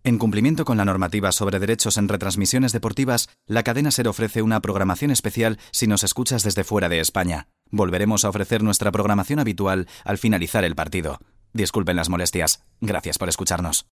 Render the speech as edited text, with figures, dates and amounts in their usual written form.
En cumplimiento con la normativa sobre derechos en retransmisiones deportivas, la cadena SER ofrece una programación especial si nos escuchas desde fuera de España. Volveremos a ofrecer nuestra programación habitual al finalizar el partido. Disculpen las molestias. Gracias por escucharnos.